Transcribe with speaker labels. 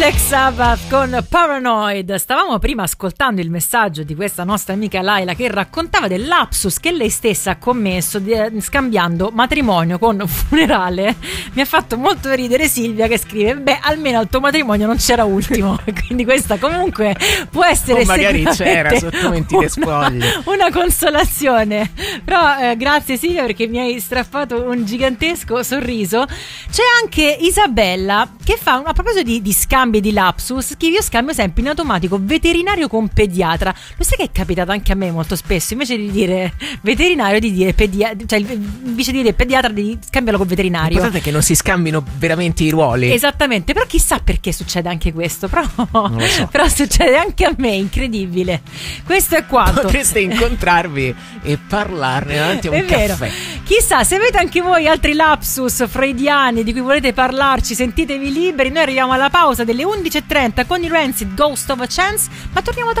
Speaker 1: Black Sabbath con Paranoid. Stavamo prima ascoltando il messaggio di questa nostra amica Laila che raccontava del lapsus che lei stessa ha commesso scambiando matrimonio con funerale. Mi ha fatto molto ridere Silvia che scrive: beh, almeno al tuo matrimonio non c'era ultimo. Quindi questa comunque può essere,
Speaker 2: o magari c'era sotto mentite spoglie,
Speaker 1: una consolazione. Però grazie Silvia, perché mi hai strappato un gigantesco sorriso. C'è anche Isabella che fa, a proposito di scambi di lapsus, che io scambio sempre in automatico veterinario con pediatra. Lo sai che è capitato anche a me molto spesso, invece di dire veterinario di dire cioè invece di dire pediatra di scambiarlo con veterinario.
Speaker 2: L'importante è che non si scambino veramente i ruoli.
Speaker 1: Esattamente, però chissà perché succede anche questo, però,
Speaker 2: non lo so.
Speaker 1: Però succede anche a me, incredibile. Questo è quanto.
Speaker 2: Potreste incontrarvi e parlarne davanti a un caffè.
Speaker 1: Vero. Chissà, se avete anche voi altri lapsus freudiani di cui volete parlarci, sentitevi liberi. Noi arriviamo alla pausa delle 11:30 con i Rancid, Ghost of a Chance, ma torniamo tra